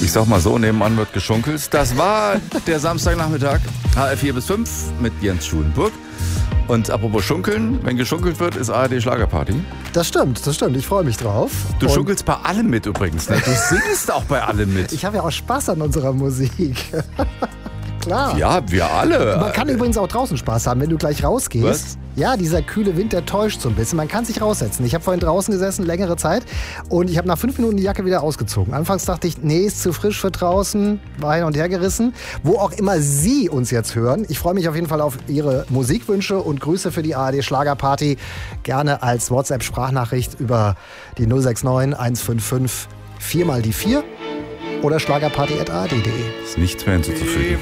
Ich sag mal so, nebenan wird geschunkelt. Das war der Samstagnachmittag, HR4 bis 5 mit Jens Schulenburg. Und apropos Schunkeln, wenn geschunkelt wird, ist ARD Schlagerparty. Das stimmt. Ich freue mich drauf. Du schunkelst bei allem mit übrigens, ne? Du singst auch bei allem mit. Ich habe ja auch Spaß an unserer Musik. Klar. Ja, wir alle. Man kann übrigens auch draußen Spaß haben, wenn du gleich rausgehst. Was? Ja, dieser kühle Wind, der täuscht so ein bisschen. Man kann sich raussetzen. Ich habe vorhin draußen gesessen, längere Zeit, und ich habe nach 5 Minuten die Jacke wieder ausgezogen. Anfangs dachte ich, nee, ist zu frisch für draußen, war hin und her gerissen. Wo auch immer Sie uns jetzt hören, ich freue mich auf jeden Fall auf Ihre Musikwünsche und Grüße für die ARD Schlagerparty. Gerne als WhatsApp-Sprachnachricht über die 069 155 4 mal die 4 oder schlagerparty@ard.de. Ist nichts mehr hinzuzufügen.